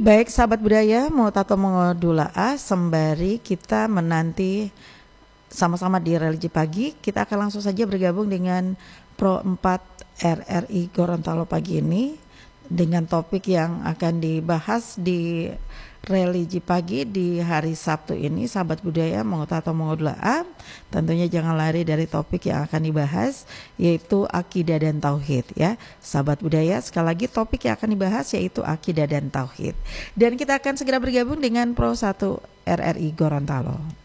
Baik sahabat budaya, mau tato mengodula A, sembari kita menanti sama-sama di religi pagi, kita akan langsung saja bergabung dengan Pro 4 RRI Gorontalo pagi ini dengan topik yang akan dibahas di religi pagi di hari Sabtu ini. Sahabat budaya, mau tato mengodula A, tentunya jangan lari dari topik yang akan dibahas, yaitu akidah dan tauhid ya. Sahabat budaya, sekali lagi topik yang akan dibahas yaitu akidah dan tauhid. Dan kita akan segera bergabung dengan Pro 1 RRI Gorontalo.